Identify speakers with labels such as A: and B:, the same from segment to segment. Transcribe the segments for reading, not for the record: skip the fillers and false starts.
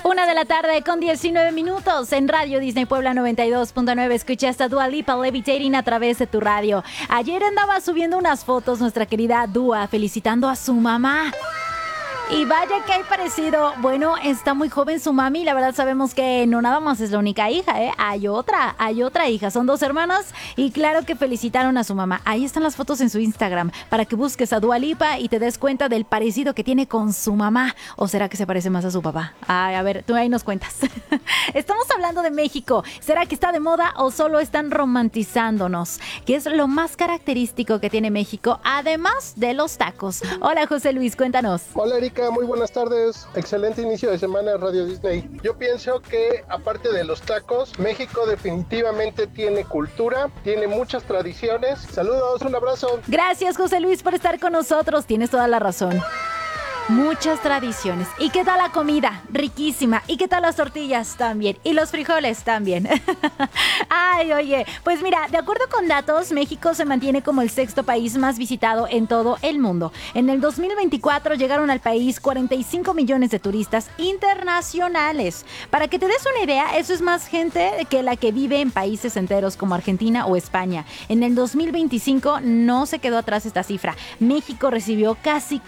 A: 1:19 en Radio Disney Puebla 92.9. Escuchaste a Dua Lipa Levitating a través de tu radio. Ayer andaba subiendo unas fotos nuestra querida Dua felicitando a su mamá. Y vaya que hay parecido. Bueno, está muy joven su mami. La verdad sabemos que no nada más es la única hija, ¿eh? Hay otra hija. Son 2 hermanas y claro que felicitaron a su mamá. Ahí están las fotos en su Instagram para que busques a Dua Lipa y te des cuenta del parecido que tiene con su mamá. ¿O será que se parece más a su papá? Ay, a ver, tú ahí nos cuentas. Estamos hablando de México. ¿Será que está de moda o solo están romantizándonos? ¿Qué es lo más característico que tiene México, además de los tacos? Hola, José Luis, cuéntanos.
B: Hola, Erika. Muy buenas tardes, excelente inicio de semana en Radio Disney. Yo pienso que aparte de los tacos, México definitivamente tiene cultura, tiene muchas tradiciones. Saludos, un abrazo.
A: Gracias, José Luis, por estar con nosotros, tienes toda la razón. Muchas tradiciones. ¿Y qué tal la comida? Riquísima. ¿Y qué tal las tortillas? También. Y los frijoles también. Ay, oye. Pues mira, de acuerdo con datos, México se mantiene como el 6º país más visitado en todo el mundo. En el 2024 llegaron al país 45 millones de turistas internacionales. Para que te des una idea, eso es más gente que la que vive en países enteros como Argentina o España. En el 2025 no se quedó atrás esta cifra. México recibió casi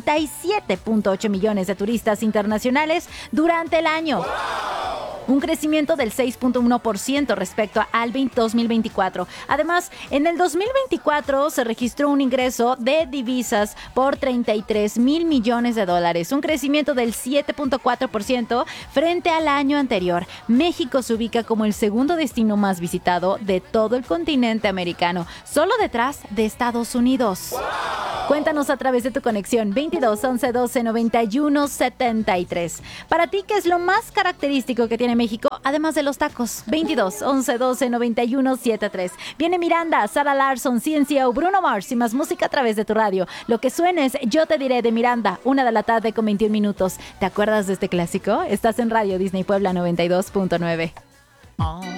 A: 47.8 millones de turistas internacionales durante el año. Un crecimiento del 6.1% respecto al 2024. Además, en el 2024 se registró un ingreso de divisas por 33 mil millones de dólares, un crecimiento del 7.4% frente al año anterior. México se ubica como el segundo destino más visitado de todo el continente americano, solo detrás de Estados Unidos. Cuéntanos a través de tu conexión 22 11 12 91 73. Para ti, ¿qué es lo más característico que tiene México, además de los tacos? 22 11 12 91 73. Viene Miranda, Sara Larsson, CNCO, Bruno Mars y más música a través de tu radio. Lo que suene es Yo Te Diré de Miranda, 1:21 p.m. ¿Te acuerdas de este clásico? Estás en Radio Disney Puebla 92.9.